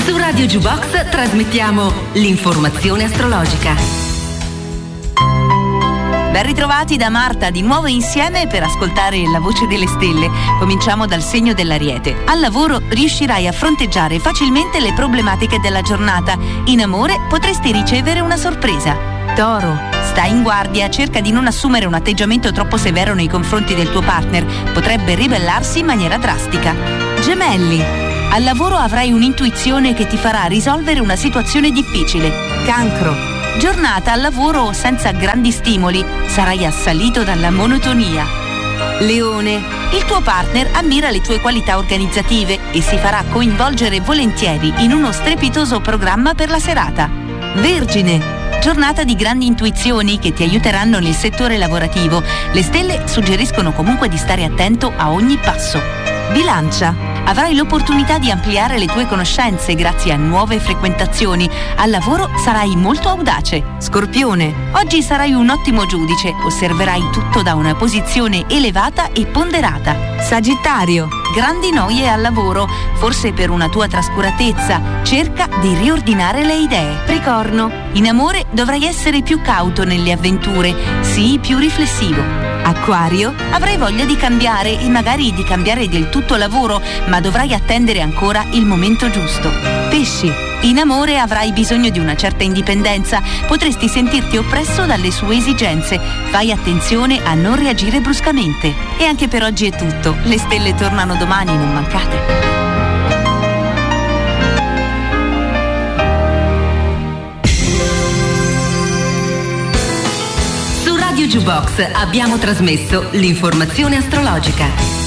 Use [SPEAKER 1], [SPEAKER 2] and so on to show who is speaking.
[SPEAKER 1] Su Radio Jukebox trasmettiamo l'informazione astrologica.
[SPEAKER 2] Ben ritrovati da Marta, di nuovo insieme per ascoltare la voce delle stelle. Cominciamo dal segno dell'Ariete. Al lavoro riuscirai a fronteggiare facilmente le problematiche della giornata. In amore potresti ricevere una sorpresa. Toro, stai in guardia, cerca di non assumere un atteggiamento troppo severo nei confronti del tuo partner. Potrebbe ribellarsi in maniera drastica. Gemelli, al lavoro avrai un'intuizione che ti farà risolvere una situazione difficile. Cancro, giornata al lavoro senza grandi stimoli, sarai assalito dalla monotonia. Leone, il tuo partner ammira le tue qualità organizzative e si farà coinvolgere volentieri in uno strepitoso programma per la serata. Vergine, giornata di grandi intuizioni che ti aiuteranno nel settore lavorativo. Le stelle suggeriscono comunque di stare attento a ogni passo. Bilancia, avrai l'opportunità di ampliare le tue conoscenze grazie a nuove frequentazioni. Al lavoro sarai molto audace. Scorpione, oggi sarai un ottimo giudice, osserverai tutto da una posizione elevata e ponderata. Sagittario, grandi noie al lavoro, forse per una tua trascuratezza, cerca di riordinare le idee. Tricorno, in amore dovrai essere più cauto nelle avventure, sii più riflessivo. Acquario, avrai voglia di cambiare e magari di cambiare del tutto lavoro, ma dovrai attendere ancora il momento giusto. Pesci, in amore avrai bisogno di una certa indipendenza, potresti sentirti oppresso dalle sue esigenze. Fai attenzione a non reagire bruscamente. E anche per oggi è tutto. Le stelle tornano domani, non mancate.
[SPEAKER 1] Radio Jukebox abbiamo trasmesso l'informazione astrologica.